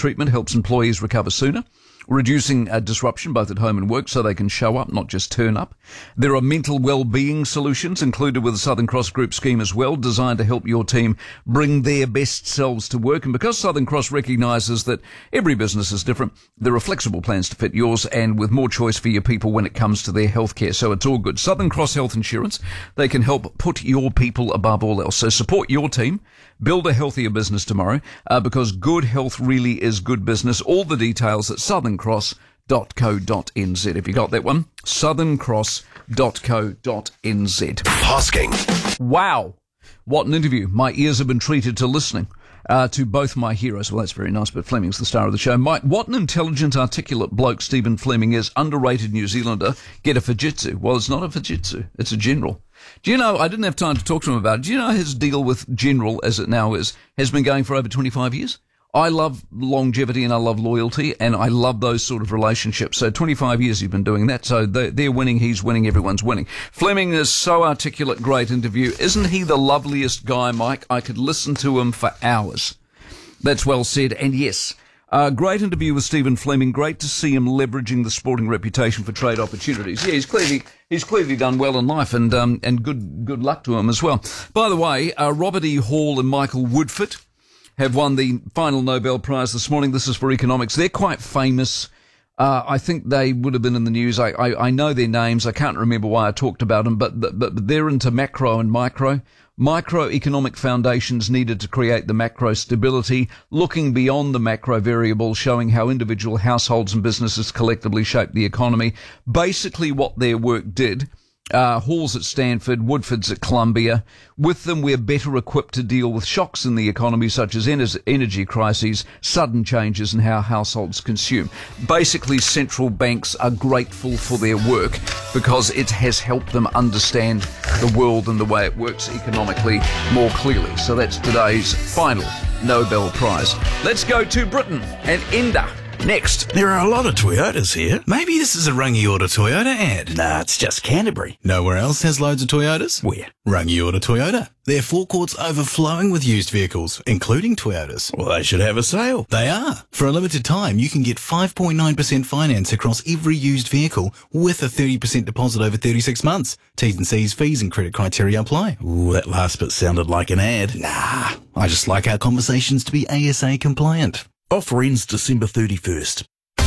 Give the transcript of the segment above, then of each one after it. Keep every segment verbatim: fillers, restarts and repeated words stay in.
treatment helps employees recover sooner, reducing uh, disruption both at home and work so they can show up, not just turn up. There are mental well-being solutions included with the Southern Cross Group scheme as well, designed to help your team bring their best selves to work. And because Southern Cross recognises that every business is different, there are flexible plans to fit yours and with more choice for your people when it comes to their healthcare. So it's all good. Southern Cross Health Insurance, they can help put your people above all else. So support your team. Build a healthier business tomorrow uh, because good health really is good business. All the details at southern cross dot co dot n z. If you got that one, southern cross dot co dot n z. Hosking. Wow. What an interview. My ears have been treated to listening uh, to both my heroes. Well, that's very nice, but Fleming's the star of the show. Mike, what an intelligent, articulate bloke Stephen Fleming is. Underrated New Zealander. Get a Fujitsu. Well, it's not a Fujitsu. It's a General. Do you know, I didn't have time to talk to him about it. Do you know his deal with General, as it now is, has been going for over twenty-five years? I love longevity and I love loyalty and I love those sort of relationships. So twenty-five years you've been doing that. So they're winning, he's winning, everyone's winning. Fleming is so articulate, great interview. Isn't he the loveliest guy, Mike? I could listen to him for hours. That's well said. And yes, Uh, great interview with Stephen Fleming. Great to see him leveraging the sporting reputation for trade opportunities. Yeah, he's clearly he's clearly done well in life, and um, and good good luck to him as well. By the way, uh, Robert E. Hall and Michael Woodford have won the final Nobel Prize this morning. This is for economics. They're quite famous. Uh, I think they would have been in the news. I, I, I know their names. I can't remember why I talked about them, but, but, but they're into macro and micro. Microeconomic foundations needed to create the macro stability, looking beyond the macro variable, showing how individual households and businesses collectively shape the economy. Basically what their work did, uh, Hall's at Stanford, Woodford's at Columbia. With them, we're better equipped to deal with shocks in the economy, such as energy crises, sudden changes in how households consume. Basically, central banks are grateful for their work because it has helped them understand the world and the way it works economically more clearly. So that's today's final Nobel Prize. Let's go to Britain and Enda next. There are a lot of Toyotas here. Maybe this is a Rangiora Toyota ad. Nah, it's just Canterbury. Nowhere else has loads of Toyotas? Where? Rangiora Toyota. Their forecourt's overflowing with used vehicles, including Toyotas. Well, they should have a sale. They are. For a limited time, you can get five point nine percent finance across every used vehicle with a thirty percent deposit over thirty-six months. T's and C's, fees and credit criteria apply. Ooh, that last bit sounded like an ad. Nah, I just like our conversations to be A S A compliant. Offer ends December thirty-first.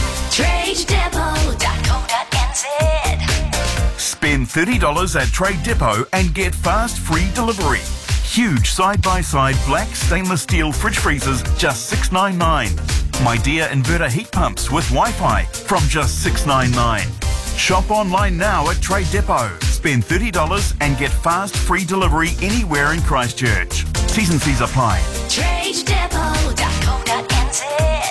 trade depot dot co dot n z. Spend thirty dollars at Trade Depot and get fast free delivery. Huge side-by-side black stainless steel fridge freezers, just six ninety-nine. My Dear inverter heat pumps with Wi-Fi from just six ninety-nine. Shop online now at Trade Depot. Spend thirty dollars and get fast free delivery anywhere in Christchurch. T's and C's apply. trade depot dot co dot n z.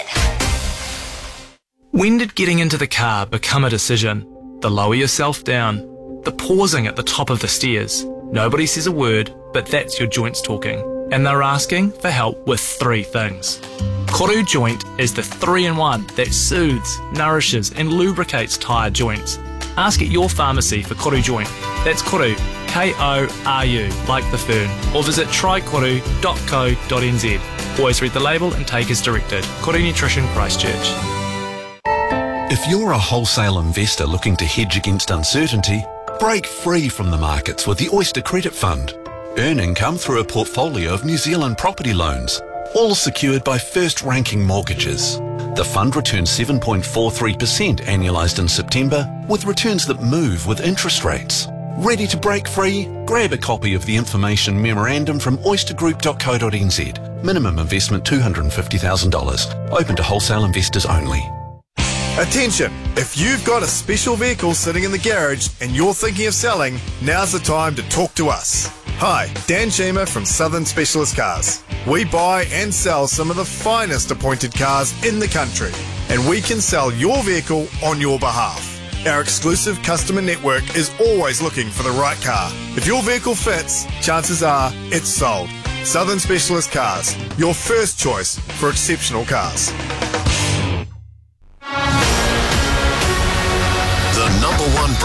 When did getting into the car become a decision? The lower yourself down, the pausing at the top of the stairs. Nobody says a word, but that's your joints talking. And they're asking for help with three things. Koru Joint is the three-in-one that soothes, nourishes and lubricates tyre joints. Ask at your pharmacy for Koru Joint. That's Koru, K O R U, like the fern. Or visit try koru dot co dot n z. Always read the label and take as directed. Koru Nutrition, Christchurch. If you're a wholesale investor looking to hedge against uncertainty, break free from the markets with the Oyster Credit Fund. Earn income through a portfolio of New Zealand property loans, all secured by first-ranking mortgages. The fund returns seven point four three percent annualised in September, with returns that move with interest rates. Ready to break free? Grab a copy of the information memorandum from oyster group dot co dot n z. Minimum investment two hundred fifty thousand dollars. Open to wholesale investors only. Attention! If you've got a special vehicle sitting in the garage and you're thinking of selling, now's the time to talk to us. Hi, Dan Sheamer from Southern Specialist Cars. We buy and sell some of the finest appointed cars in the country, and we can sell your vehicle on your behalf. Our exclusive customer network is always looking for the right car. If your vehicle fits, chances are it's sold. Southern Specialist Cars, your first choice for exceptional cars. The number one breakfast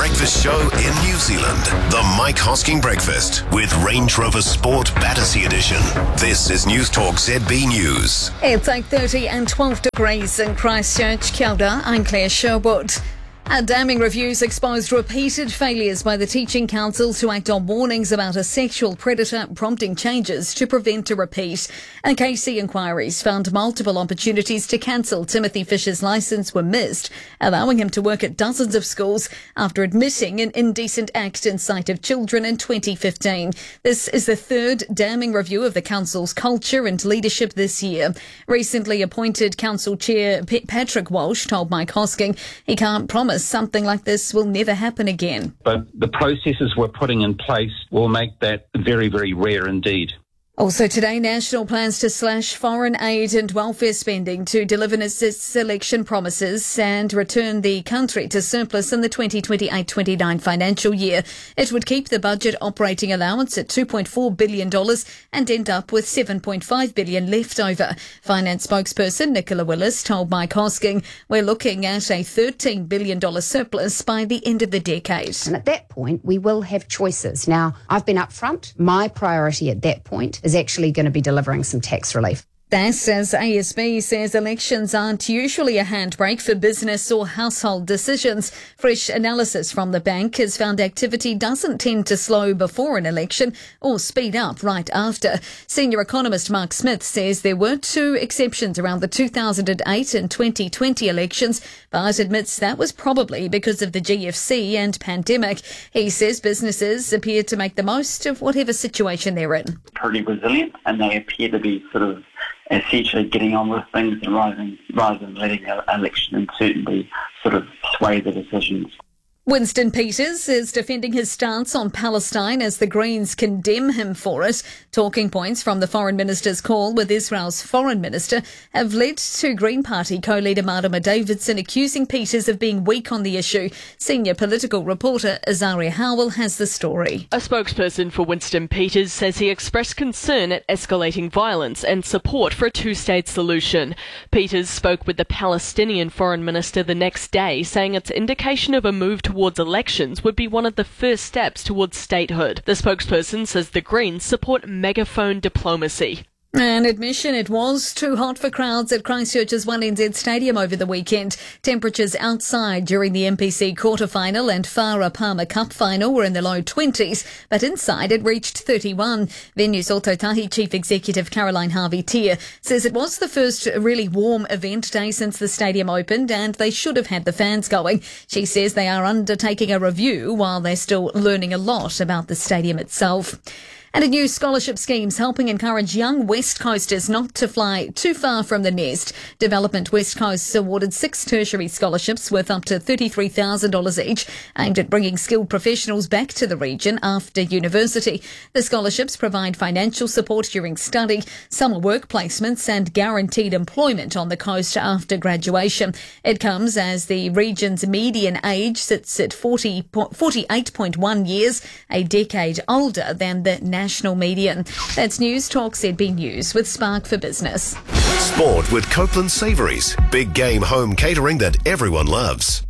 breakfast show in New Zealand. The Mike Hosking Breakfast with Range Rover Sport Battersea Edition. This is News Talk Z B News. It's eight thirty and twelve degrees in Christchurch. Kia ora, I'm Claire Sherwood. A damning reviews exposed repeated failures by the teaching council to act on warnings about a sexual predator, prompting changes to prevent a repeat. And K C inquiries found multiple opportunities to cancel Timothy Fisher's licence were missed, allowing him to work at dozens of schools after admitting an indecent act in sight of children in twenty fifteen. This is the third damning review of the council's culture and leadership this year. Recently appointed council chair P- Patrick Walsh told Mike Hosking he can't promise something like this will never happen again. But the processes we're putting in place will make that very, very rare indeed. Also today, National plans to slash foreign aid and welfare spending to deliver its election promises and return the country to surplus in the twenty twenty-eight twenty-nine financial year. It would keep the budget operating allowance at two point four billion dollars and end up with seven point five billion dollars left over. Finance spokesperson Nicola Willis told Mike Hosking, we're looking at a thirteen billion dollars surplus by the end of the decade. And at that point, we will have choices. Now, I've been upfront. My priority at that point is actually going to be delivering some tax relief. That's as A S B says elections aren't usually a handbrake for business or household decisions. Fresh analysis from the bank has found activity doesn't tend to slow before an election or speed up right after. Senior economist Mark Smith says there were two exceptions around the two thousand eight and twenty twenty elections, but admits that was probably because of the G F C and pandemic. He says businesses appear to make the most of whatever situation they're in. Pretty resilient, and they appear to be sort of essentially getting on with things and rather than, rather than letting an election uncertainty sort of sway the decisions. Winston Peters is defending his stance on Palestine as the Greens condemn him for it. Talking points from the Foreign Minister's call with Israel's Foreign Minister have led to Green Party co-leader Marama Davidson accusing Peters of being weak on the issue. Senior political reporter Azaria Howell has the story. A spokesperson for Winston Peters says he expressed concern at escalating violence and support for a two-state solution. Peters spoke with the Palestinian Foreign Minister the next day, saying it's indication of a move towards elections would be one of the first steps towards statehood. The spokesperson says the Greens support megaphone diplomacy. An admission it was too hot for crowds at Christchurch's one N Z Stadium over the weekend. Temperatures outside during the M P C quarter-final and Farah Palmer Cup final were in the low twenties, but inside it reached thirty-one. Venue's Ōtautahi Chief Executive Caroline Harvey-Tier says it was the first really warm event day since the stadium opened and they should have had the fans going. She says they are undertaking a review while they're still learning a lot about the stadium itself. And a new scholarship scheme's helping encourage young West Coasters not to fly too far from the nest. Development West Coast awarded six tertiary scholarships worth up to thirty-three thousand dollars each, aimed at bringing skilled professionals back to the region after university. The scholarships provide financial support during study, summer work placements and guaranteed employment on the coast after graduation. It comes as the region's median age sits at forty, forty-eight point one years, a decade older than the national median. That's News Talk Z B News with Spark for Business. Sport with Copeland Savouries. Big game home catering that everyone loves.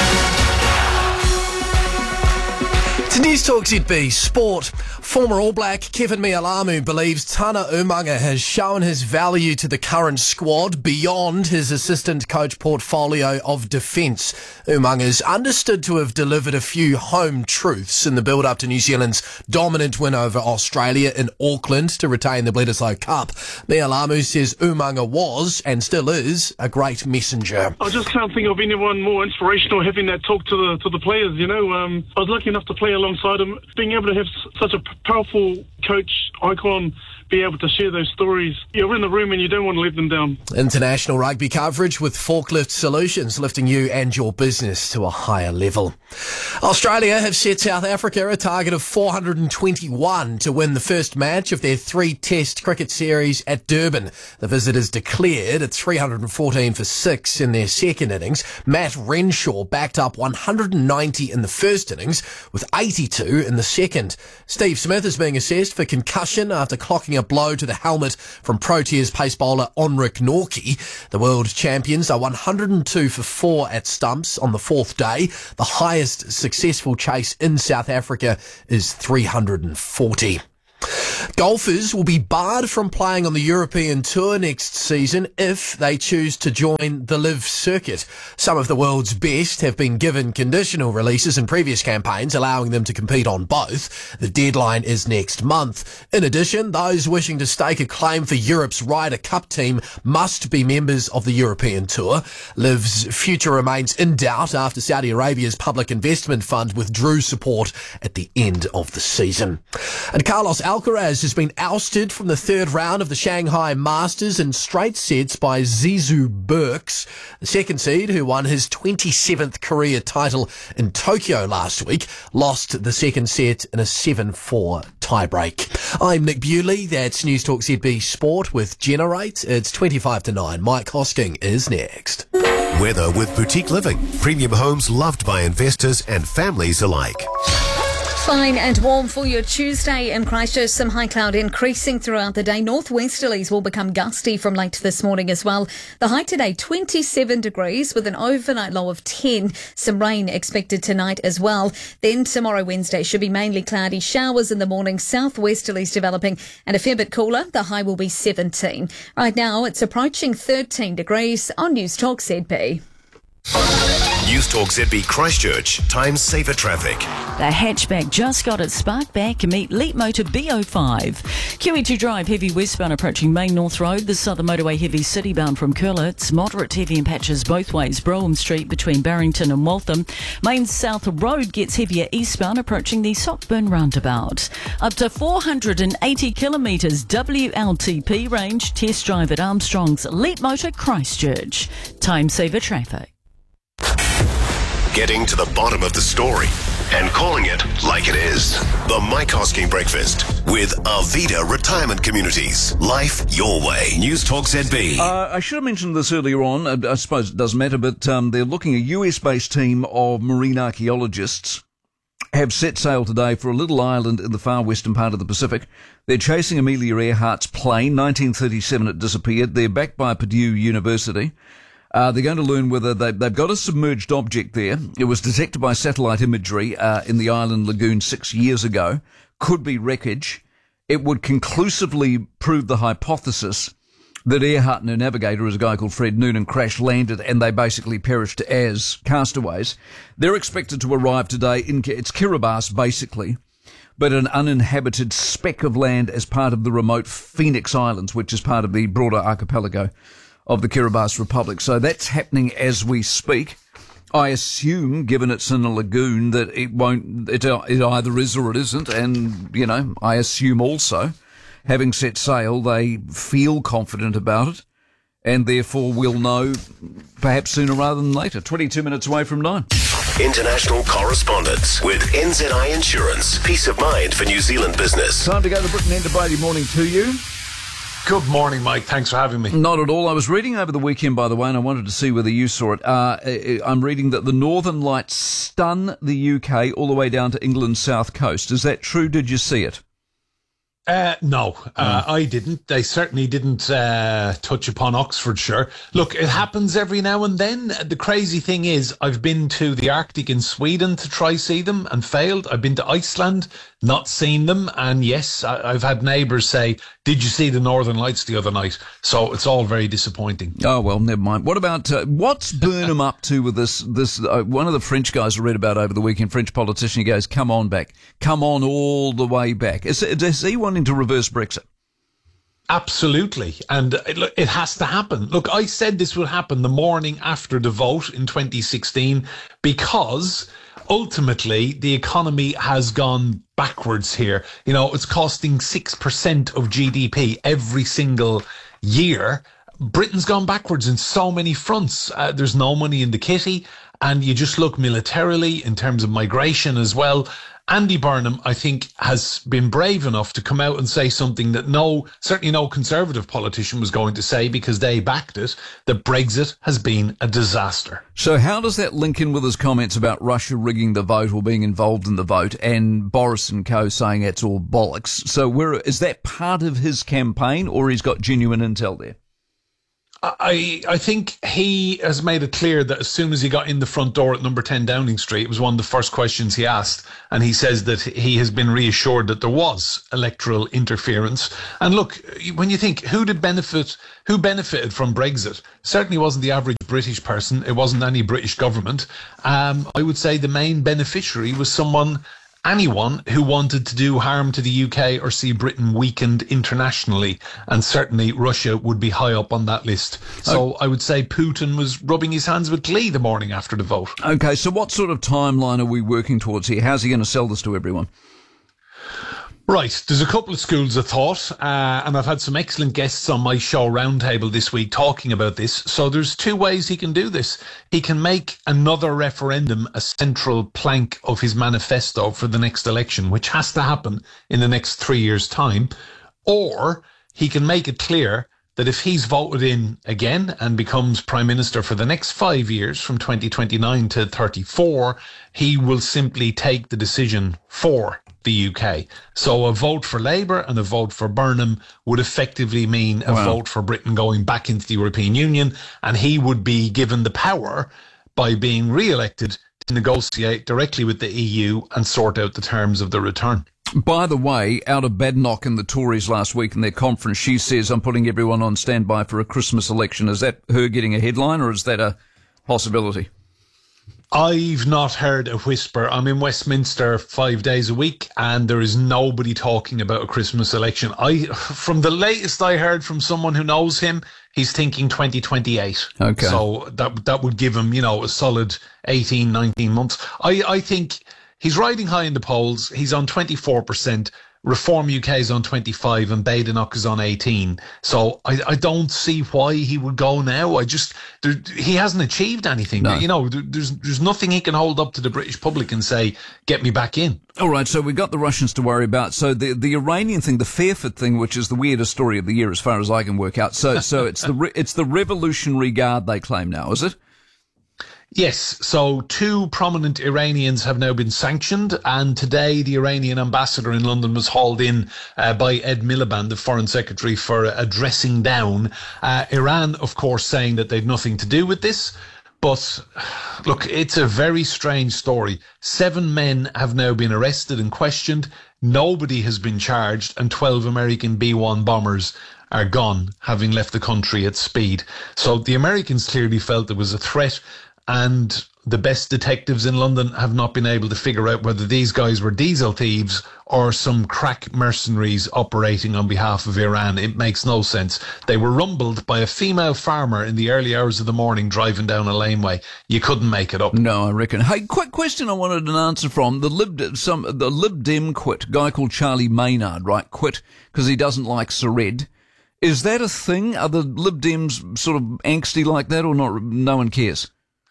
To News Talk Z B Sport. Former All Black Kevin Mealamu believes Tana Umaga has shown his value to the current squad beyond his assistant coach portfolio of defence. Umaga is understood to have delivered a few home truths in the build-up to New Zealand's dominant win over Australia in Auckland to retain the Bledisloe Cup. Mealamu says Umaga was, and still is, a great messenger. I just can't think of anyone more inspirational having that talk to the to the players, you know. Um, I was lucky enough to play alongside him. Being able to have such a powerful coach icon be able to share those stories. You're in the room and you don't want to let them down. International rugby coverage with Forklift Solutions, lifting you and your business to a higher level. Australia have set South Africa a target of four hundred twenty-one to win the first match of their three-test cricket series at Durban. The visitors declared at three hundred fourteen for six in their second innings. Matt Renshaw backed up one hundred ninety in the first innings with eighty-two in the second. Steve Smith is being assessed for concussion after clocking taking a blow to the helmet from Proteas pace bowler Onric Norkie. The world champions are one hundred two for four at stumps on the fourth day. The highest successful chase in South Africa is three hundred forty. Golfers will be barred from playing on the European Tour next season if they choose to join the Live circuit. Some of the world's best have been given conditional releases in previous campaigns, allowing them to compete on both. The deadline is next month. In addition, those wishing to stake a claim for Europe's Ryder Cup team must be members of the European Tour. Live's future remains in doubt after Saudi Arabia's Public Investment Fund withdrew support at the end of the season. And Carlos Alcaraz has been ousted from the third round of the Shanghai Masters in straight sets by Zizou Burks. The second seed, who won his twenty-seventh career title in Tokyo last week, lost the second set in a seven four tiebreak. I'm Nick Bewley. That's News Talk Z B Sport with Generate. It's twenty-five to nine. Mike Hosking is next. Weather with Boutique Living. Premium homes loved by investors and families alike. Fine and warm for your Tuesday in Christchurch. Some high cloud increasing throughout the day. Northwesterlies will become gusty from late this morning as well. The high today, twenty-seven degrees with an overnight low of ten. Some rain expected tonight as well. Then tomorrow, Wednesday, should be mainly cloudy. Showers in the morning. Southwesterlies developing and a fair bit cooler. The high will be seventeen. Right now, it's approaching thirteen degrees on News Talk Z B. News Talk Z B Christchurch. Time saver traffic. The hatchback just got its spark back. Meet Leapmotor B O five. Q E two Drive heavy westbound approaching Main North Road. The Southern Motorway heavy citybound from Curlitz. Moderate heavy in patches both ways. Brougham Street between Barrington and Waltham. Main South Road gets heavier eastbound approaching the Sockburn roundabout. Up to four hundred eighty kilometres W L T P range. Test drive at Armstrong's Leapmotor Christchurch. Time saver traffic. Getting to the bottom of the story and calling it like it is. The Mike Hosking Breakfast with Arvida Retirement Communities. Life your way. News Talk Z B. Uh, I should have mentioned this earlier on. I, I suppose it doesn't matter, but um, they're looking, a U S-based team of marine archaeologists have set sail today for a little island in the far western part of the Pacific. They're chasing Amelia Earhart's plane. nineteen thirty-seven it disappeared. They're backed by Purdue University. Uh, they're going to learn whether they, they've got a submerged object there. It was detected by satellite imagery uh, in the island lagoon six years ago. Could be wreckage. It would conclusively prove the hypothesis that Earhart and her navigator, is a guy called Fred Noonan, crash landed and they basically perished as castaways. They're expected to arrive today in it's Kiribati, basically, but an uninhabited speck of land as part of the remote Phoenix Islands, which is part of the broader archipelago of the Kiribati Republic. So that's happening as we speak. I assume, given it's in a lagoon, that it won't, it, it either is or it isn't. And, you know, I assume also, having set sail, they feel confident about it and therefore will know perhaps sooner rather than later. twenty-two minutes away from nine. International correspondence with N Z I Insurance. Peace of mind for New Zealand business. Time to go to Britain Enterprise. Morning to you. Good morning, Mike. Thanks for having me. Not at all. I was reading over the weekend, by the way, and I wanted to see whether you saw it. Uh, I'm reading that the Northern Lights stun the U K all the way down to England's south coast. Is that true? Did you see it? Uh, no, uh, I didn't. They certainly didn't uh, touch upon Oxfordshire. Look, it happens every now and then. The crazy thing is, I've been to the Arctic in Sweden to try see them and failed. I've been to Iceland, not seen them. And yes, I- I've had neighbours say, did you see the Northern Lights the other night? So it's all very disappointing. Oh, well, never mind. What about, uh, what's Burnham up to with this? This uh, one of the French guys I read about over the weekend, French politician, he goes, come on back. Come on all the way back. Is, is he wanting to reverse Brexit? Absolutely. And it, it has to happen. Look, I said this would happen the morning after the vote in twenty sixteen because ultimately the economy has gone backwards here. You know, it's costing six percent of G D P every single year. Britain's gone backwards in so many fronts. Uh, there's no money in the kitty. And you just look militarily in terms of migration as well. Andy Burnham, I think, has been brave enough to come out and say something that no, certainly no Conservative politician was going to say because they backed it, that Brexit has been a disaster. So how does that link in with his comments about Russia rigging the vote or being involved in the vote and Boris and co saying it's all bollocks? So where, is that part of his campaign or he's got genuine intel there? I I think he has made it clear that as soon as he got in the front door at number ten Downing Street, it was one of the first questions he asked. And he says that he has been reassured that there was electoral interference. And look, when you think who did benefit, who benefited from Brexit, certainly wasn't the average British person. It wasn't any British government. Um, I would say the main beneficiary was someone anyone who wanted to do harm to the U K or see Britain weakened internationally. And certainly Russia would be high up on that list. So I would say Putin was rubbing his hands with glee the morning after the vote. Okay, so what sort of timeline are we working towards here? How's he going to sell this to everyone? Right, there's a couple of schools of thought, uh, and I've had some excellent guests on my show Roundtable this week talking about this. So there's two ways he can do this. He can make another referendum a central plank of his manifesto for the next election, which has to happen in the next three years' time. Or he can make it clear that if he's voted in again and becomes Prime Minister for the next five years, from twenty twenty-nine to thirty-four, he will simply take the decision for the U K. So a vote for Labour and a vote for Burnham would effectively mean a Wow. vote for Britain going back into the European Union, and he would be given the power by being re-elected to negotiate directly with the E U and sort out the terms of the return. By the way, out of Badenoch and the Tories last week in their conference, she says, I'm putting everyone on standby for a Christmas election. Is that her getting a headline or is that a possibility? I've not heard a whisper. I'm in Westminster five days a week and there is nobody talking about a Christmas election. I, from the latest I heard from someone who knows him, he's thinking twenty twenty-eight. Okay. So that, that would give him, you know, a solid eighteen, nineteen months. I, I think he's riding high in the polls. He's on twenty-four percent. Reform U K is on twenty-five and Badenoch is on eighteen. So I, I don't see why he would go now. I just, there, he hasn't achieved anything. No. You know, there, there's there's nothing he can hold up to the British public and say, get me back in. All right, so we've got the Russians to worry about. So the the Iranian thing, the Fairford thing, which is the weirdest story of the year as far as I can work out. So so it's the re- it's the Revolutionary Guard they claim now, is it? Yes, so two prominent Iranians have now been sanctioned, and today the Iranian ambassador in London was hauled in uh, by Ed Miliband, the Foreign Secretary, for a dressing down. Uh, Iran, of course, saying that they've nothing to do with this. But look, it's a very strange story. Seven men have now been arrested and questioned. Nobody has been charged, and twelve American B one bombers are gone, having left the country at speed. So the Americans clearly felt there was a threat, and the best detectives in London have not been able to figure out whether these guys were diesel thieves or some crack mercenaries operating on behalf of Iran. It makes no sense. They were rumbled by a female farmer in the early hours of the morning driving down a laneway. You couldn't make it up. No, I reckon. Hey, quick question I wanted an answer from. The Lib, some, the Lib Dem quit. Guy called Charlie Maynard, right, quit because he doesn't like Sared. Is that a thing? Are the Lib Dems sort of angsty like that or not? No one cares?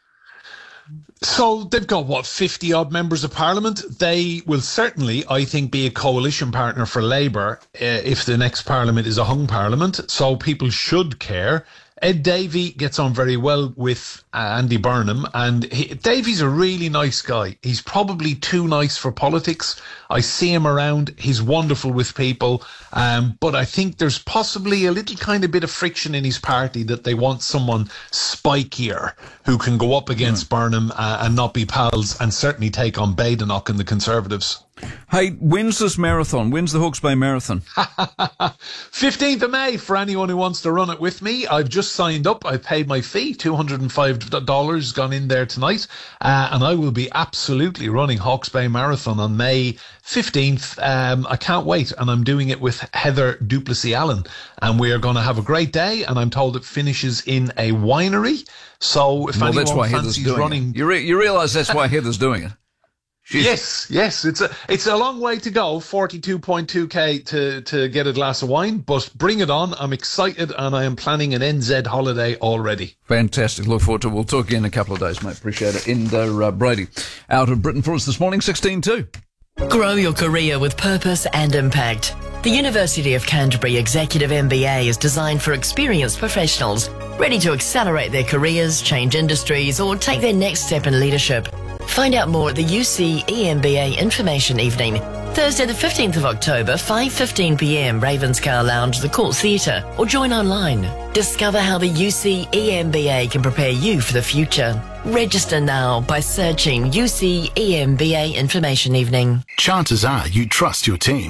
So they've got, what, fifty odd members of parliament? They will certainly, I think, be a coalition partner for Labour uh, if the next parliament is a hung parliament. So people should care. Ed Davey gets on very well with uh, Andy Burnham, and he, Davey's a really nice guy. He's probably too nice for politics. I see him around. He's wonderful with people. Um, but I think there's possibly a little kind of bit of friction in his party that they want someone spikier who can go up against mm. Burnham uh, and not be pals and certainly take on Badenoch and the Conservatives. Hey, when's this marathon? When's the Hawke's Bay Marathon? fifteenth of May for anyone who wants to run it with me. I've just signed up. I've paid my fee, two hundred five dollars gone in there tonight. Uh, and I will be absolutely running Hawke's Bay Marathon on May fifteenth. Um, I can't wait. And I'm doing it with Heather Duplessis Allen. And we are going to have a great day. And I'm told it finishes in a winery. So if well, anyone that's why fancies Heather's doing running... It. You, re- you realise that's why Heather's doing it. She's... Yes, yes, it's a it's a long way to go, forty-two point two k to to get a glass of wine, but bring it on. I'm excited and I am planning an N Z holiday already. Fantastic. Look forward to it. We'll talk again in a couple of days, mate. Appreciate it. Inder uh, Brady out of Britain for us this morning, sixteen two. Grow your career with purpose and impact. The University of Canterbury Executive M B A is designed for experienced professionals ready to accelerate their careers, change industries, or take their next step in leadership. Find out more at the U C E M B A Information Evening, Thursday the fifteenth of October, five fifteen p m, Ravenscar Lounge, the Court Theatre, or join online. Discover how the U C E M B A can prepare you for the future. Register now by searching U C E M B A Information Evening. Chances are you trust your team.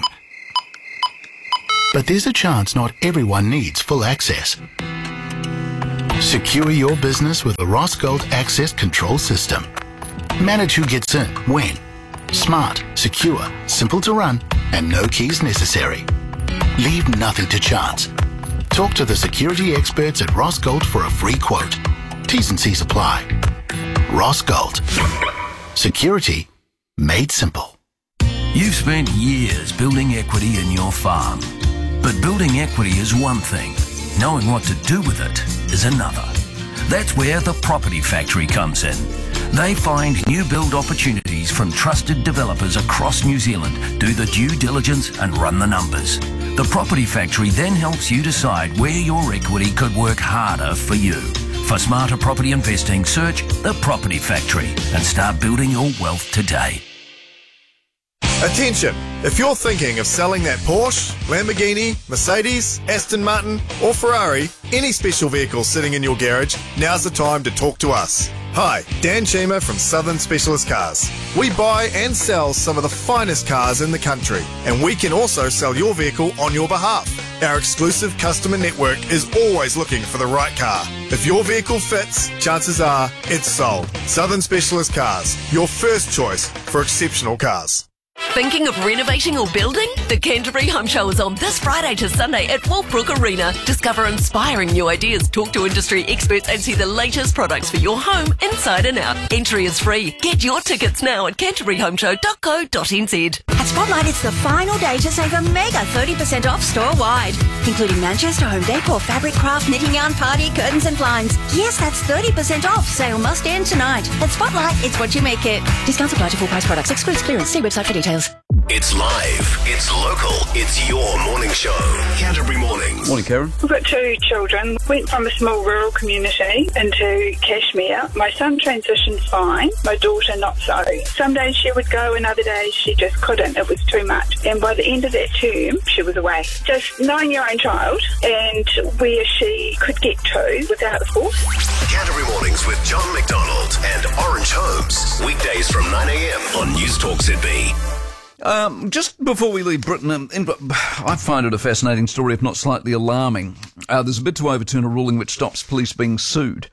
But there's a chance not everyone needs full access. Secure your business with the Rossgold Access Control System. Manage who gets in, when. Smart, secure, simple to run, and no keys necessary. Leave nothing to chance. Talk to the security experts at Rossgold for a free quote. T's and C's apply. Rossgold. Security made simple. You've spent years building equity in your farm. But building equity is one thing. Knowing what to do with it is another. That's where the Property Factory comes in. They find new build opportunities from trusted developers across New Zealand, do the due diligence and run the numbers. The Property Factory then helps you decide where your equity could work harder for you. For smarter property investing, search The Property Factory and start building your wealth today. Attention! If you're thinking of selling that Porsche, Lamborghini, Mercedes, Aston Martin or Ferrari, any special vehicle sitting in your garage, now's the time to talk to us. Hi, Dan Chima from Southern Specialist Cars. We buy and sell some of the finest cars in the country, and we can also sell your vehicle on your behalf. Our exclusive customer network is always looking for the right car. If your vehicle fits, chances are it's sold. Southern Specialist Cars, your first choice for exceptional cars. Thinking of renovating or building? The Canterbury Home Show is on this Friday to Sunday at Wolfbrook Arena. Discover inspiring new ideas, talk to industry experts and see the latest products for your home inside and out. Entry is free. Get your tickets now at canterbury home show dot co dot n z. At Spotlight, it's the final day to save a mega thirty percent off store-wide, including Manchester home decor, fabric, craft, knitting yarn, party, curtains and blinds. Yes, that's thirty percent off. Sale must end tonight. At Spotlight, it's what you make it. Discounts apply to full price products. Excludes clearance. See website for details. It's live, it's local, it's your morning show. Canterbury Mornings. Morning, Karen. I've got two children. Went from a small rural community into Cashmere. My son transitioned fine, my daughter not so. Some days she would go and other days she just couldn't. It was too much. And by the end of that term, she was away. Just knowing your own child and where she could get to without the force. Canterbury Mornings with John McDonald and Orange Homes. Weekdays from nine a m on News Talk Z B. Um, just before we leave Britain, um, in, I find it a fascinating story, if not slightly alarming. Uh, there's a bid to overturn a ruling which stops police being sued.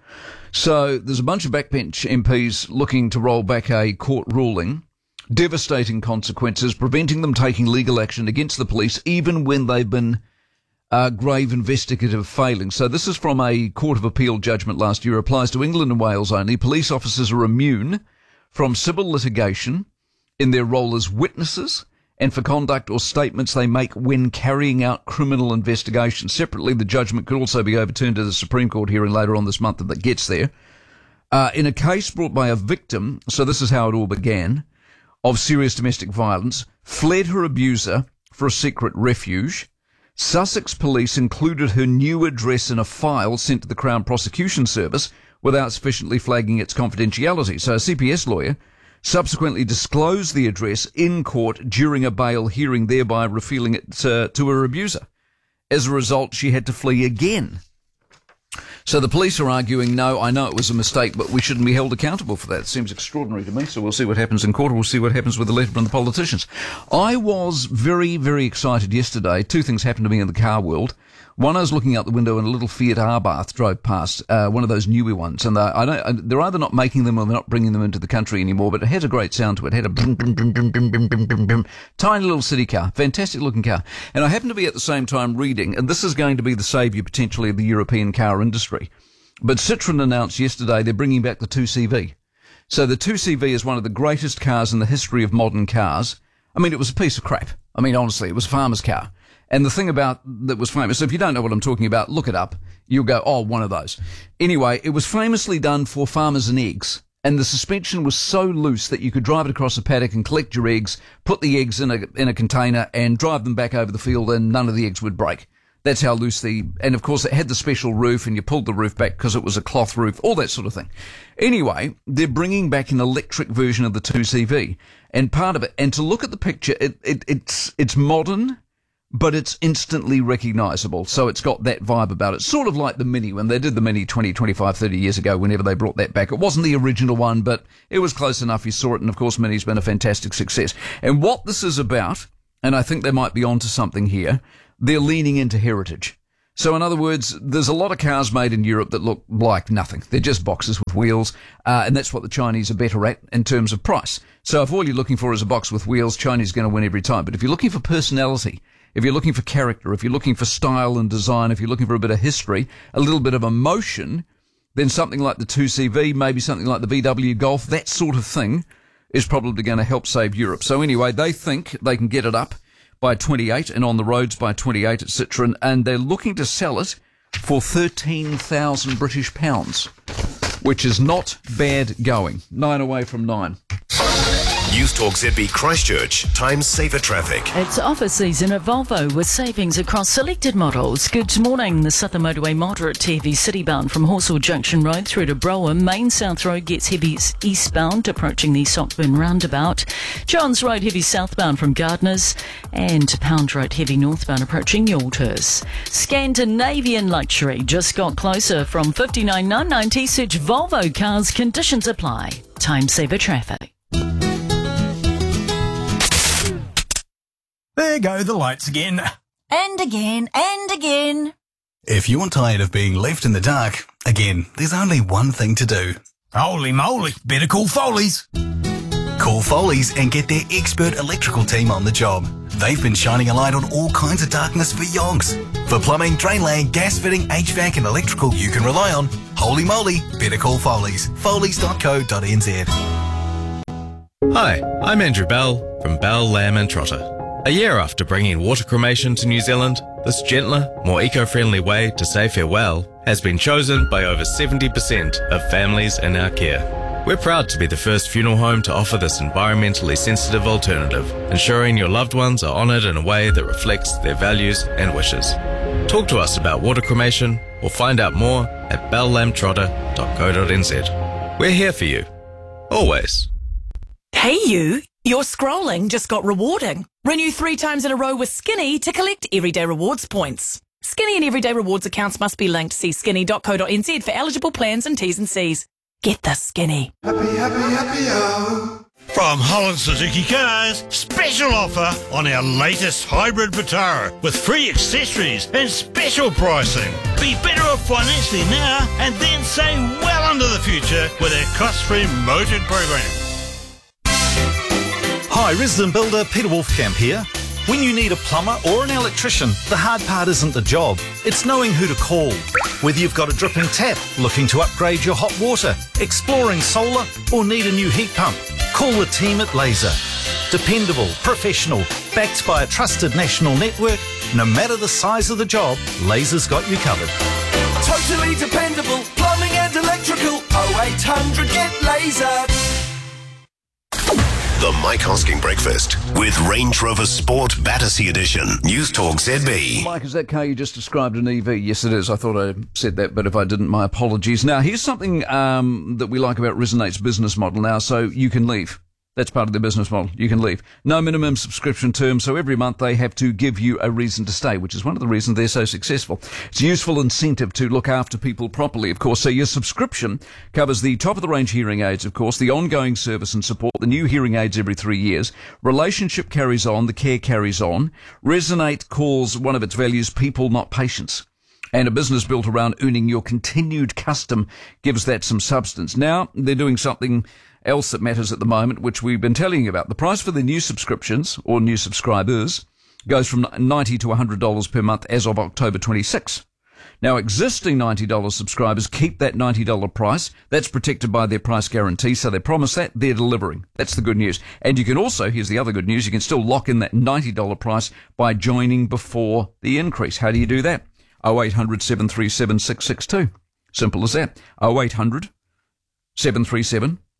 So there's a bunch of backbench M Ps looking to roll back a court ruling, devastating consequences, preventing them taking legal action against the police, even when they've been uh, grave investigative failings. So this is from a Court of Appeal judgment last year. Applies to England and Wales only. Police officers are immune from civil litigation in their role as witnesses and for conduct or statements they make when carrying out criminal investigations. Separately, the judgment could also be overturned at the Supreme Court hearing later on this month if it gets there. Uh, in a case brought by a victim, so this is how it all began, of serious domestic violence, fled her abuser for a secret refuge. Sussex police included her new address in a file sent to the Crown Prosecution Service without sufficiently flagging its confidentiality. So a C P S lawyer subsequently disclosed the address in court during a bail hearing, thereby revealing it uh, to her abuser. As a result, she had to flee again. So the police are arguing, no, I know it was a mistake, but we shouldn't be held accountable for that. It seems extraordinary to me, so we'll see what happens in court. We'll see what happens with the letter from the politicians. I was very, very excited yesterday. Two things happened to me in the car world. One, I was looking out the window and a little Fiat Abarth drove past, uh, one of those newer ones. And I don't, they're either not making them or they're not bringing them into the country anymore, but it had a great sound to it. It had a brum, brum, brum, brum, brum, brum, brum, brum, brum, tiny little city car, fantastic looking car. And I happened to be at the same time reading, and this is going to be the saviour potentially of the European car industry. But Citroën announced yesterday they're bringing back the two C V. So the two C V is one of the greatest cars in the history of modern cars. I mean, it was a piece of crap. I mean, honestly, it was a farmer's car. And the thing about that was famous, so if you don't know what I'm talking about, look it up. You'll go, oh, one of those. Anyway, it was famously done for farmers and eggs. and the suspension was so loose that you could drive it across the paddock and collect your eggs, put the eggs in a in a container and drive them back over the field, and none of the eggs would break. That's how loose the... And, of course, it had the special roof, and you pulled the roof back because it was a cloth roof, all that sort of thing. Anyway, they're bringing back an electric version of the two C V, and part of it... And to look at the picture, it, it it's it's modern, but it's instantly recognisable. So it's got that vibe about it. Sort of like the Mini, when they did the Mini twenty, twenty-five, thirty years ago, whenever they brought that back. It wasn't the original one, but it was close enough. You saw it, and, of course, Mini's been a fantastic success. And what this is about, and I think they might be onto something here... They're leaning into heritage. So in other words, there's a lot of cars made in Europe that look like nothing. They're just boxes with wheels, uh, and that's what the Chinese are better at in terms of price. So if all you're looking for is a box with wheels, Chinese are going to win every time. But if you're looking for personality, if you're looking for character, if you're looking for style and design, if you're looking for a bit of history, a little bit of emotion, then something like the two C V, maybe something like the V W Golf, that sort of thing is probably going to help save Europe. So anyway, they think they can get it up by twenty-eight and on the roads by twenty-eight at Citroen, and they're looking to sell it for thirteen thousand British pounds, which is not bad going. Nine away from nine. News Talk Z B Christchurch, time saver traffic. It's offer season at Volvo with savings across selected models. Good morning. The Southern Motorway moderate to heavy citybound from Horsell Junction Road through to Broa. Main South Road gets heavy eastbound approaching the Sockburn roundabout. Johns Road heavy southbound from Gardners, and Pound Road heavy northbound approaching Yalters. Scandinavian luxury just got closer from fifty-nine nine ninety. Search Volvo cars. Conditions apply. Time saver traffic. There go the lights again. And again, and again. If you're tired of being left in the dark, again, there's only one thing to do. Holy moly, better call Foley's. Call Foley's and get their expert electrical team on the job. They've been shining a light on all kinds of darkness for yonks. For plumbing, drain laying, gas fitting, H V A C and electrical you can rely on. Holy moly, better call Foley's. Foley's dot co dot n z. Hi, I'm Andrew Bell from Bell, Lamb and Trotter. A year after bringing water cremation to New Zealand, this gentler, more eco-friendly way to say farewell has been chosen by over seventy percent of families in our care. We're proud to be the first funeral home to offer this environmentally sensitive alternative, ensuring your loved ones are honoured in a way that reflects their values and wishes. Talk to us about water cremation or find out more at bell lamb trotter dot co dot n z. We're here for you. Always. Hey you, your scrolling just got rewarding. Renew three times in a row with Skinny to collect everyday rewards points. Skinny and everyday rewards accounts must be linked. See skinny dot co dot n z for eligible plans and T's and C's. Get the Skinny. Happy, happy, happy, oh. From Holland Suzuki Cars, special offer on our latest hybrid Vitara with free accessories and special pricing. Be better off financially now and then save well into the future with our cost-free motored program. Hi, resident builder Peter Wolfkamp here. When you need a plumber or an electrician, the hard part isn't the job, it's knowing who to call. Whether you've got a dripping tap, looking to upgrade your hot water, exploring solar, or need a new heat pump, call the team at Laser. Dependable, professional, backed by a trusted national network, no matter the size of the job, Laser's got you covered. Totally dependable, plumbing and electrical, oh eight hundred get Laser. The Mike Hosking Breakfast with Range Rover Sport Battersea Edition. News Talk Z B. Mike, is that car you just described an E V? Yes, it is. I thought I said that, but if I didn't, my apologies. Now, here's something um, that we like about Resonate's business model now, so you can leave. That's part of their business model. You can leave. No minimum subscription term, so every month they have to give you a reason to stay, which is one of the reasons they're so successful. It's a useful incentive to look after people properly, of course. So your subscription covers the top-of-the-range hearing aids, of course, the ongoing service and support, the new hearing aids every three years. Relationship carries on, the care carries on. Resonate calls one of its values people, not patients. And a business built around earning your continued custom gives that some substance. Now, they're doing something else that matters at the moment, which we've been telling you about. The price for the new subscriptions, or new subscribers, goes from ninety dollars to one hundred dollars per month as of October twenty-sixth. Now, existing ninety dollars subscribers keep that ninety dollars price. That's protected by their price guarantee, so they promise that. They're delivering. That's the good news. And you can also, here's the other good news, you can still lock in that ninety dollars price by joining before the increase. How do you do that? oh eight hundred, seven three seven, six six two. Simple as that. oh eight hundred, seven three seven,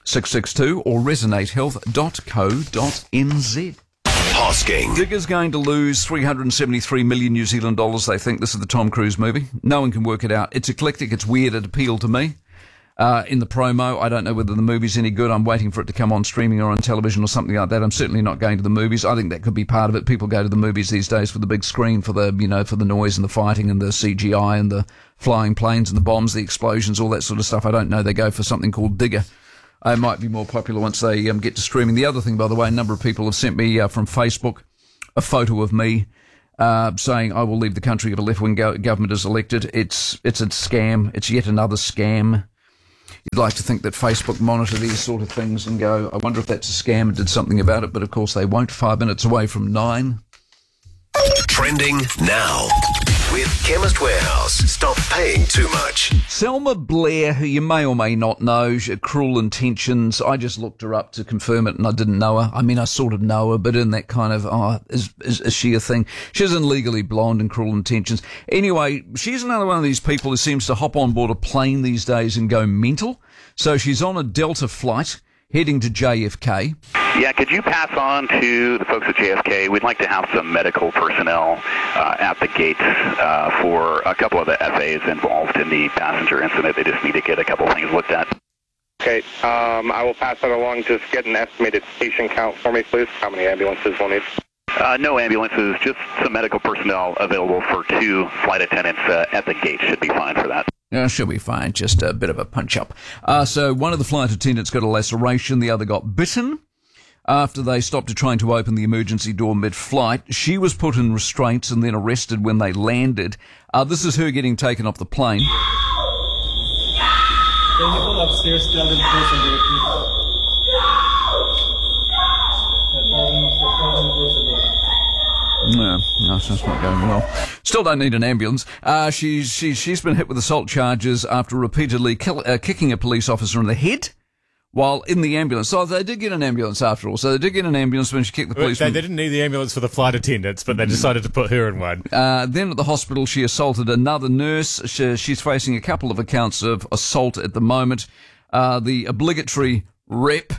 six six two or resonate health dot co dot n z. Hosking. Digger's going to lose three hundred seventy-three million New Zealand dollars, they think. This is the Tom Cruise movie. No one can work it out. It's eclectic, it's weird, it appealed to me. Uh, in the promo, I don't know whether the movie's any good. I'm waiting for it to come on streaming or on television or something like that. I'm certainly not going to the movies. I think that could be part of it. People go to the movies these days for the big screen, for the, you know, for the noise and the fighting and the C G I and the flying planes and the bombs, the explosions, all that sort of stuff. I don't know. They go for something called Digger. It might be more popular once they um, get to streaming. The other thing, by the way, a number of people have sent me uh, from Facebook a photo of me uh, saying I will leave the country if a left-wing go- government is elected. It's it's a scam. It's yet another scam. You'd like to think that Facebook monitor these sort of things and go, I wonder if that's a scam and did something about it, but of course they won't. Five minutes away from nine. Trending now with Chemist Warehouse. Stop paying too much. Selma Blair, who you may or may not know, she had Cruel Intentions. I just looked her up to confirm it and I didn't know her. I mean, I sort of know her, but in that kind of, oh, is, is, is she a thing? She's in Legally Blonde and Cruel Intentions. Anyway, she's another one of these people who seems to hop on board a plane these days and go mental. So she's on a Delta flight heading to J F K. Yeah, could you pass on to the folks at J F K? We'd like to have some medical personnel uh, at the gates uh, for a couple of the F As involved in the passenger incident. They just need to get a couple of things looked at. Okay, um, I will pass that along. Just get an estimated patient count for me, please. How many ambulances we'll need? Uh, no ambulances, just some medical personnel available for two flight attendants uh, at the gate. Should be fine for that. Yeah, she'll be fine. Just a bit of a punch-up. Uh, so one of the flight attendants got a laceration. The other got bitten. After they stopped her trying to open the emergency door mid-flight, she was put in restraints and then arrested when they landed. Uh, this is her getting taken off the plane. Can you go upstairs, tell them to close the door, please? No, no, it's just not going well. Still don't need an ambulance. Uh, she's, she's, she's been hit with assault charges after repeatedly kill, uh, kicking a police officer in the head while in the ambulance. So they did get an ambulance after all. So they did get an ambulance when she kicked the police. They, they didn't need the ambulance for the flight attendants, but they decided to put her in one. Uh, then at the hospital, she assaulted another nurse. She, she's facing a couple of accounts of assault at the moment. Uh, the obligatory rep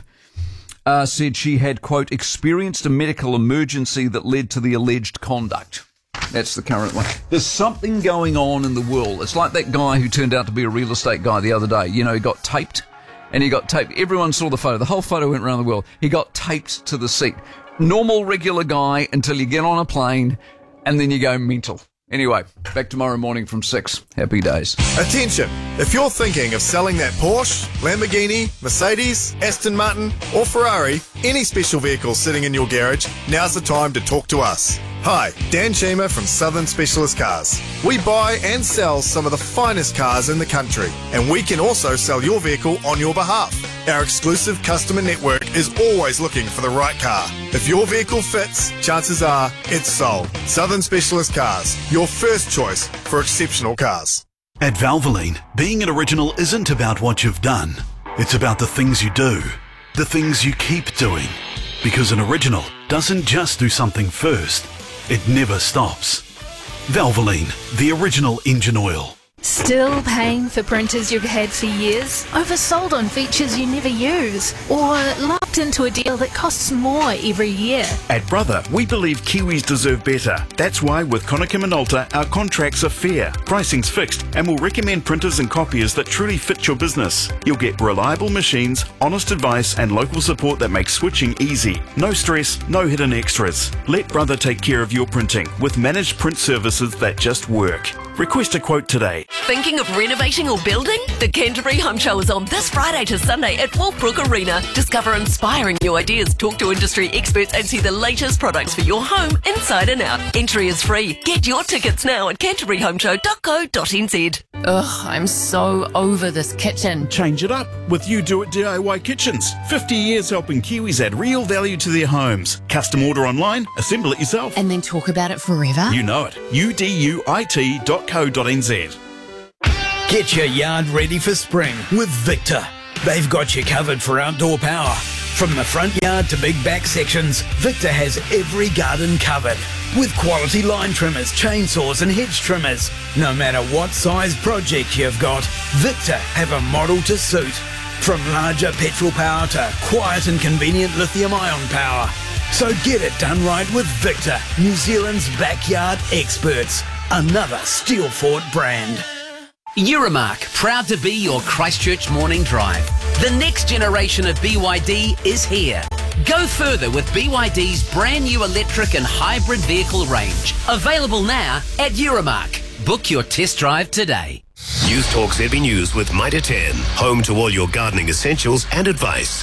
Uh, said she had, quote, experienced a medical emergency that led to the alleged conduct. That's the current one. There's something going on in the world. It's like that guy who turned out to be a real estate guy the other day. You know, he got taped, and he got taped. Everyone saw the photo. The whole photo went around the world. He got taped to the seat. Normal, regular guy until you get on a plane, and then you go mental. Anyway, back tomorrow morning from six. Happy days. Attention! If you're thinking of selling that Porsche, Lamborghini, Mercedes, Aston Martin or Ferrari, any special vehicle sitting in your garage, now's the time to talk to us. Hi, Dan Chima from Southern Specialist Cars. We buy and sell some of the finest cars in the country, and we can also sell your vehicle on your behalf. Our exclusive customer network is always looking for the right car. If your vehicle fits, chances are it's sold. Southern Specialist Cars, your first choice for exceptional cars. At Valvoline, being an original isn't about what you've done. It's about the things you do, the things you keep doing. Because an original doesn't just do something first, it never stops. Valvoline, the original engine oil. Still paying for printers you've had for years? Oversold on features you never use? Or locked into a deal that costs more every year? At Brother, we believe Kiwis deserve better. That's why with Konica Minolta, our contracts are fair, pricing's fixed, and we'll recommend printers and copiers that truly fit your business. You'll get reliable machines, honest advice, and local support that makes switching easy. No stress, no hidden extras. Let Brother take care of your printing with managed print services that just work. Request a quote today. Thinking of renovating or building? The Canterbury Home Show is on this Friday to Sunday at Wolfbrook Arena. Discover inspiring new ideas, talk to industry experts, and see the latest products for your home inside and out. Entry is free. Get your tickets now at canterbury home show dot co dot n z. Ugh, I'm so over this kitchen. Change it up with You Do It D I Y Kitchens. fifty years helping Kiwis add real value to their homes. Custom order online, assemble it yourself. And then talk about it forever? You know it. U D U I T dot co dot n z. Get your yard ready for spring with Victor. They've got you covered for outdoor power. From the front yard to big back sections, Victor has every garden covered. With quality line trimmers, chainsaws and hedge trimmers. No matter what size project you've got, Victor have a model to suit. From larger petrol power to quiet and convenient lithium-ion power. So get it done right with Victor, New Zealand's backyard experts. Another Steelfort brand. Euromark, proud to be your Christchurch morning drive. The next generation of B Y D is here. Go further with B Y D's brand new electric and hybrid vehicle range. Available now at Euromark. Book your test drive today. News Talk Z B News with Mitre ten, home to all your gardening essentials and advice.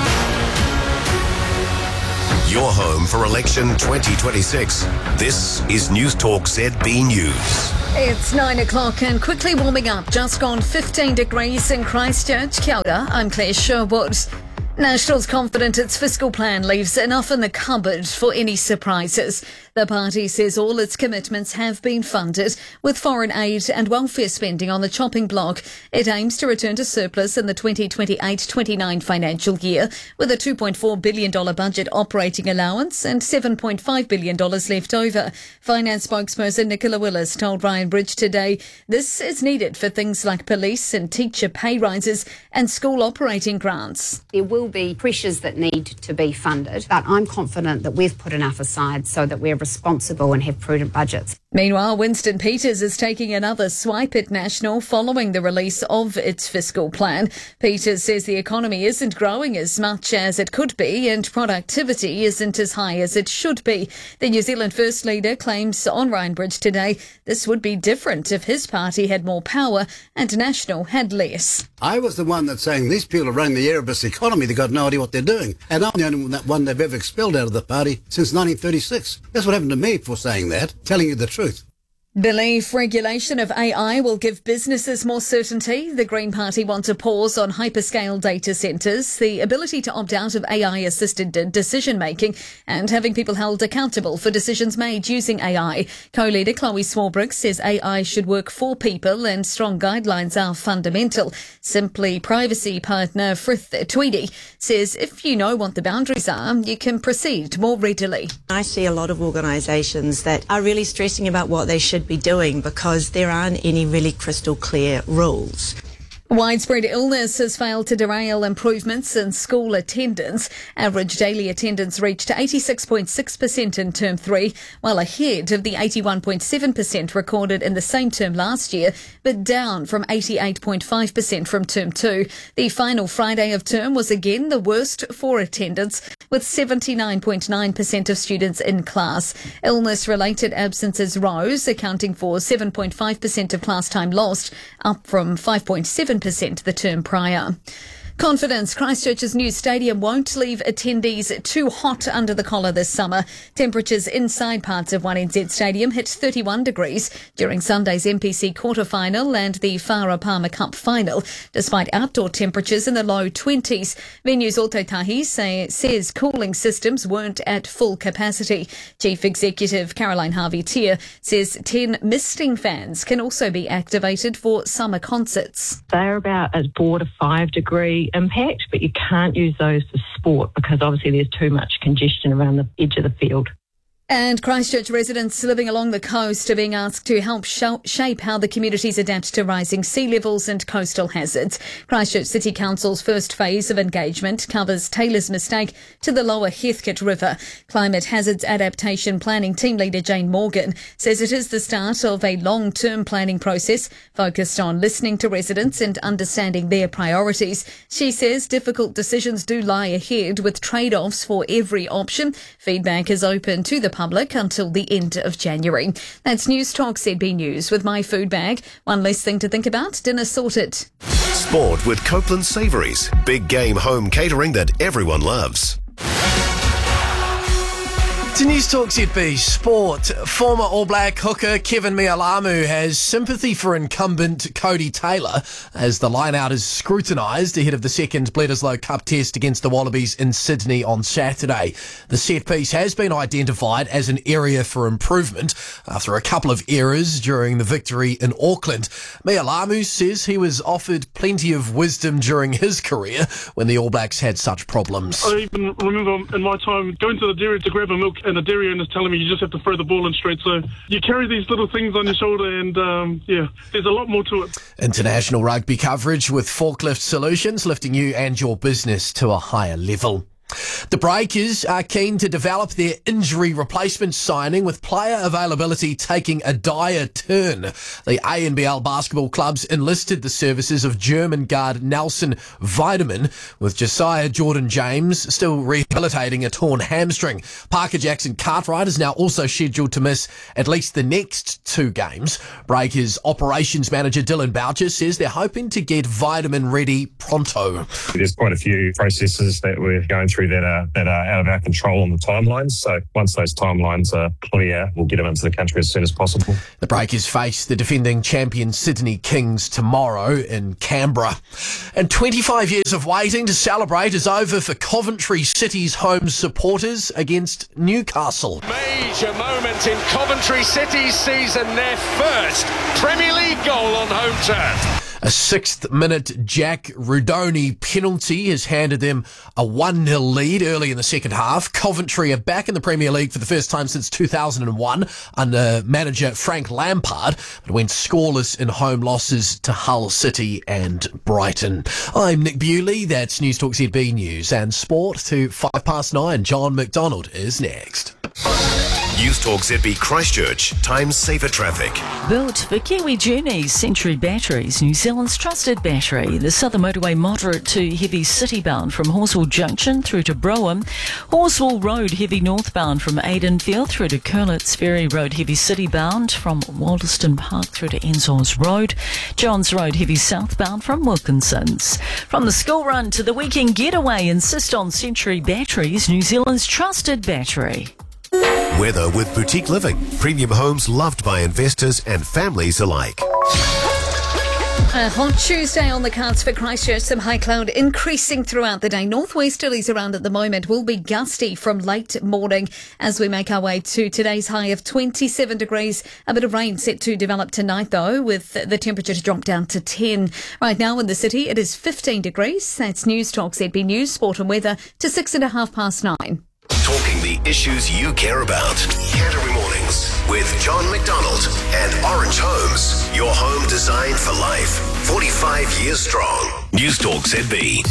Your home for election twenty twenty-six. This is News Talk Z B News. It's nine o'clock and quickly warming up. Just gone fifteen degrees in Christchurch. Kia ora, I'm Claire Sherwood. National's confident its fiscal plan leaves enough in the cupboard for any surprises. The party says all its commitments have been funded, with foreign aid and welfare spending on the chopping block. It aims to return to surplus in the twenty twenty-eight twenty-nine financial year, with a two point four billion dollars budget operating allowance and seven point five billion dollars left over. Finance spokesperson Nicola Willis told Ryan Bridge today this is needed for things like police and teacher pay rises and school operating grants. There will be pressures that need to be funded, but I'm confident that we've put enough aside so that we're responsible and have prudent budgets. Meanwhile, Winston Peters is taking another swipe at National following the release of its fiscal plan. Peters says the economy isn't growing as much as it could be and productivity isn't as high as it should be. The New Zealand First Leader claims on Ryan Bridge today this would be different if his party had more power and National had less. I was the one that's saying these people are running the Erebus economy, they've got no idea what they're doing. And I'm the only one they've ever expelled out of the party since nineteen thirty-six. That's what happened to me for saying that, telling you the truth. Believe regulation of A I will give businesses more certainty. The Green Party want a pause on hyperscale data centres, the ability to opt out of A I-assisted decision-making and having people held accountable for decisions made using A I. Co-leader Chloe Swarbrick says A I should work for people and strong guidelines are fundamental. Simply Privacy partner Frith Tweedy says if you know what the boundaries are, you can proceed more readily. I see a lot of organisations that are really stressing about what they should be doing because there aren't any really crystal clear rules. Widespread illness has failed to derail improvements in school attendance. Average daily attendance reached eighty-six point six percent in term three, while ahead of the eighty-one point seven percent recorded in the same term last year, but down from eighty-eight point five percent from term two. The final Friday of term was again the worst for attendance, with seventy-nine point nine percent of students in class. Illness-related absences rose, accounting for seven point five percent of class time lost, up from five point seven percent the term prior. Confidence. Christchurch's new stadium won't leave attendees too hot under the collar this summer. Temperatures inside parts of one N Z Stadium hit thirty-one degrees during Sunday's M P C quarter-final and the Farah Palmer Cup final, despite outdoor temperatures in the low twenties. Venues Ōtautahi say, says cooling systems weren't at full capacity. Chief Executive Caroline Harvey-Tier says ten misting fans can also be activated for summer concerts. They're about a four to five degree impact, but you can't use those for sport because obviously there's too much congestion around the edge of the field. And Christchurch residents living along the coast are being asked to help sh- shape how the communities adapt to rising sea levels and coastal hazards. Christchurch City Council's first phase of engagement covers Taylor's Mistake to the lower Heathcote River. Climate Hazards Adaptation Planning Team Leader Jane Morgan says it is the start of a long-term planning process focused on listening to residents and understanding their priorities. She says difficult decisions do lie ahead with trade-offs for every option. Feedback is open to the public until the end of January. That's News Talk Z B News with My Food Bag. One less thing to think about. Dinner sorted. Sport with Copeland Savouries. Big game home catering that everyone loves. To News Talk Z B Sport, former All Black hooker Kevin Mealamu has sympathy for incumbent Cody Taylor as the line-out is scrutinised ahead of the second Bledisloe Cup test against the Wallabies in Sydney on Saturday. The set piece has been identified as an area for improvement after a couple of errors during the victory in Auckland. Mealamu says he was offered plenty of wisdom during his career when the All Blacks had such problems. I even remember in my time going to the dairy to grab a milk and the dairy owner's telling me you just have to throw the ball in straight. So you carry these little things on your shoulder, and um, yeah, there's a lot more to it. International rugby coverage with Forklift Solutions, lifting you and your business to a higher level. The Breakers are keen to develop their injury replacement signing, with player availability taking a dire turn. The A N B L basketball clubs enlisted the services of German guard Nelson Wiedemann, with Josiah Jordan-James still rehabilitating a torn hamstring. Parker Jackson-Cartwright is now also scheduled to miss at least the next two games. Breakers operations manager Dylan Boucher says they're hoping to get Wiedemann ready pronto. There's quite a few processes that we're going through that are that are out of our control on the timelines. So once those timelines are clear, we'll get them into the country as soon as possible. The Breakers face the defending champion Sydney Kings tomorrow in Canberra. And twenty-five years of waiting to celebrate is over for Coventry City's home supporters against Newcastle. Major moment in Coventry City's season, their first Premier League goal on home turf. A sixth-minute Jack Rudoni penalty has handed them a one nil lead early in the second half. Coventry are back in the Premier League for the first time since two thousand one under manager Frank Lampard, but went scoreless in home losses to Hull City and Brighton. I'm Nick Bewley. That's News Talk Z B News and Sport to five past nine. John McDonald is next. News Talk Z B Christchurch, time saver traffic. Built for Kiwi Journeys Century Batteries, New Zealand's trusted battery. The Southern Motorway moderate to heavy city-bound from Horswell Junction through to Brougham. Horswell Road heavy northbound from Aidenfield through to Curlitz Ferry Road heavy city-bound from Walderston Park through to Ensors Road. Johns Road heavy southbound from Wilkinson's. From the school run to the weekend getaway, insist on Century Batteries, New Zealand's trusted battery. Weather with Boutique Living. Premium homes loved by investors and families alike. A hot Tuesday on the cards for Christchurch. Some high cloud increasing throughout the day. Northwesterlies around at the moment will be gusty from late morning as we make our way to today's high of twenty-seven degrees. A bit of rain set to develop tonight, though, with the temperature to drop down to ten. Right now in the city, it is fifteen degrees. That's News Talk Z B News, Sport and Weather to six and a half past nine. Talking the issues you care about. Canterbury Mornings with John McDonald and Orange Homes. Your home designed for life. forty-five years strong. News Talk Z B.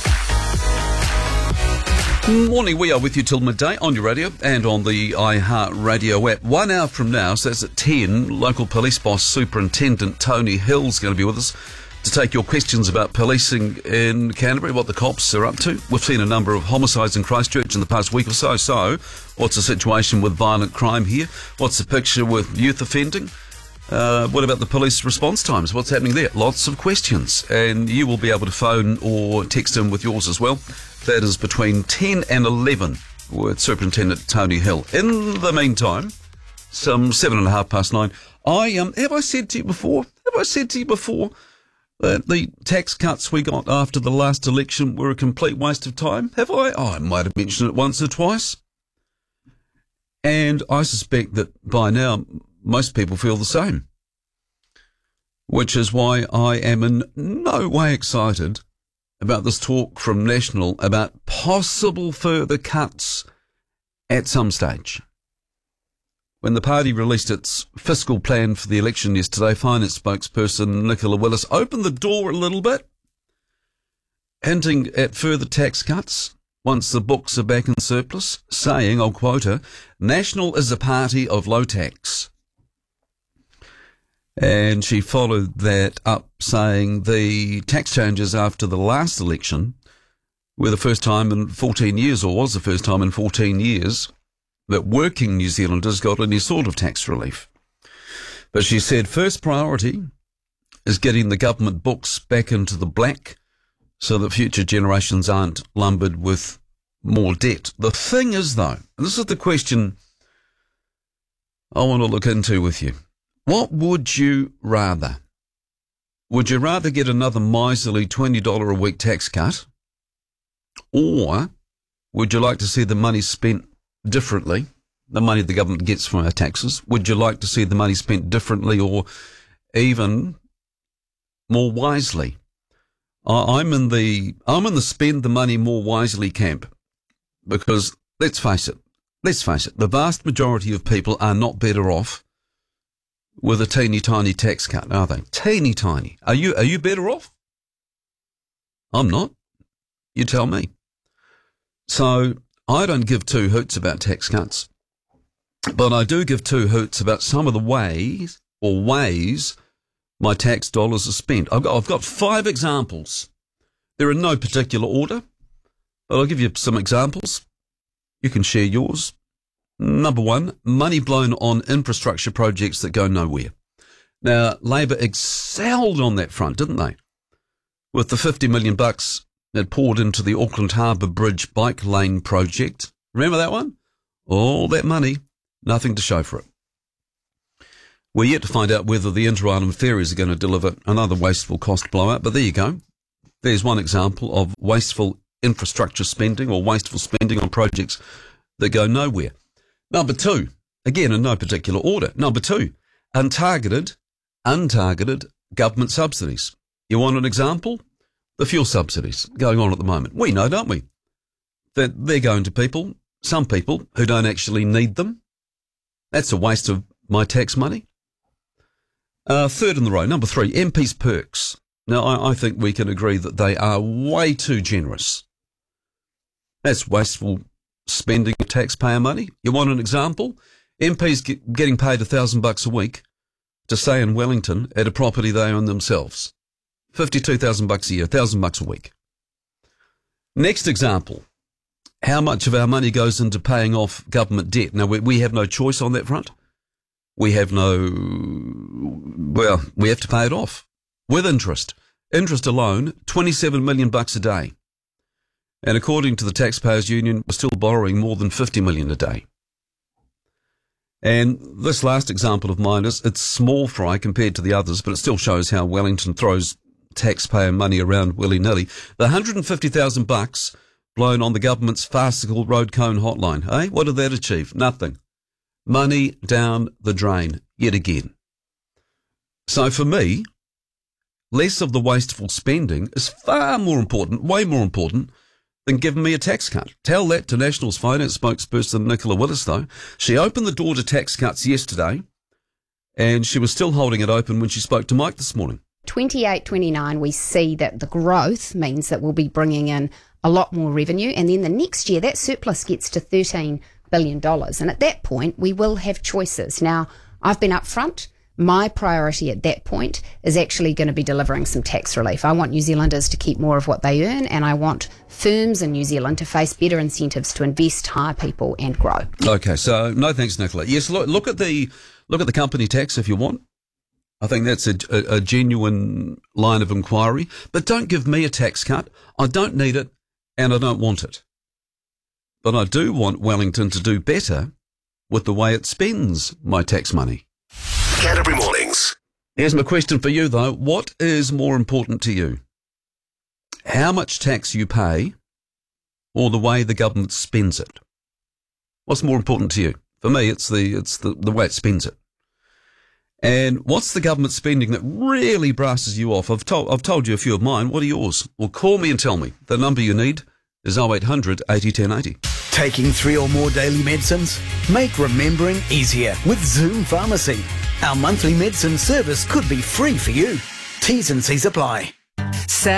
Morning, we are with you till midday on your radio and on the iHeart Radio app. One hour from now, so that's at ten, local police boss Superintendent Tony Hill's going to be with us to take your questions about policing in Canterbury, what the cops are up to. We've seen a number of homicides in Christchurch in the past week or so. So, what's the situation with violent crime here? What's the picture with youth offending? Uh, what about the police response times? What's happening there? Lots of questions. And you will be able to phone or text in with yours as well. That is between ten and eleven with Superintendent Tony Hill. In the meantime, some seven and a half past nine. I um, have I said to you before? Have I said to you before that the tax cuts we got after the last election were a complete waste of time? Have I? Oh, I might have mentioned it once or twice. And I suspect that by now most people feel the same. Which is why I am in no way excited about this talk from National about possible further cuts at some stage. When the party released its fiscal plan for the election yesterday, finance spokesperson Nicola Willis opened the door a little bit, hinting at further tax cuts once the books are back in surplus, saying, I'll quote her, National is a party of low tax. And she followed that up saying the tax changes after the last election were the first time in fourteen years, or was the first time in fourteen years, that working New Zealanders got any sort of tax relief. But she said first priority is getting the government books back into the black so that future generations aren't lumbered with more debt. The thing is, though, and this is the question I want to look into with you. What would you rather? Would you rather get another miserly twenty dollars a week tax cut? Or would you like to see the money spent differently, the money the government gets from our taxes? Would you like to see the money spent differently or even more wisely? I'm in the I'm in the spend the money more wisely camp, because let's face it, let's face it, the vast majority of people are not better off with a teeny tiny tax cut, are they? Teeny tiny. Are you, are you better off? I'm not. You tell me. So I don't give two hoots about tax cuts, but I do give two hoots about some of the ways or ways my tax dollars are spent. I've got, I've got five examples. They're in no particular order, but I'll give you some examples. You can share yours. Number one, money blown on infrastructure projects that go nowhere. Now, Labor excelled on that front, didn't they? With the fifty million bucks that poured into the Auckland Harbour Bridge bike lane project. Remember that one? All that money, nothing to show for it. We're yet to find out whether the inter-island ferries are going to deliver another wasteful cost blowout, but there you go. There's one example of wasteful infrastructure spending or wasteful spending on projects that go nowhere. Number two, again in no particular order. Number two, untargeted, untargeted government subsidies. You want an example? The fuel subsidies going on at the moment. We know, don't we, that they're going to people, some people who don't actually need them. That's a waste of my tax money. Uh, third in the row, number three, M P's perks. Now, I, I think we can agree that they are way too generous. That's wasteful spending of taxpayer money. You want an example? M Ps get, getting paid a thousand bucks a week to stay in Wellington at a property they own themselves. fifty-two thousand bucks a year, a thousand bucks a week. Next example, how much of our money goes into paying off government debt? Now, we, we have no choice on that front. We have no, well, we have to pay it off with interest. Interest alone, twenty-seven million bucks a day. And according to the Taxpayers Union, we're still borrowing more than fifty million a day. And this last example of mine is, it's small fry compared to the others, but it still shows how Wellington throws taxpayer money around willy-nilly. The one hundred fifty thousand bucks blown on the government's farcical road cone hotline. Eh? What did that achieve? Nothing. Money down the drain, yet again. So for me, less of the wasteful spending is far more important, way more important, than giving me a tax cut. Tell that to National's finance spokesperson Nicola Willis, though. She opened the door to tax cuts yesterday, and she was still holding it open when she spoke to Mike this morning. twenty-eight twenty-nine, we see that the growth means that we'll be bringing in a lot more revenue, and then the next year that surplus gets to thirteen billion dollars, and at that point we will have choices. Now, I've been upfront. My priority at that point is actually going to be delivering some tax relief. I want New Zealanders to keep more of what they earn, and I want firms in New Zealand to face better incentives to invest, hire people and grow. Okay, so no thanks, Nicola. Yes, look, look at the look at the company tax if you want. I think that's a, a, a genuine line of inquiry. But don't give me a tax cut. I don't need it, and I don't want it. But I do want Wellington to do better with the way it spends my tax money. Canterbury Mornings. Here's my question for you, though. What is more important to you? How much tax you pay or the way the government spends it? What's more important to you? For me, it's the it's the, the way it spends it. And what's the government spending that really brasses you off? I've told I've told you a few of mine. What are yours? Well, call me and tell me. The number you need is oh eight hundred eighty ten eighty. Taking three or more daily medicines? Make remembering easier with Zoom Pharmacy. Our monthly medicine service could be free for you. T's and C's apply.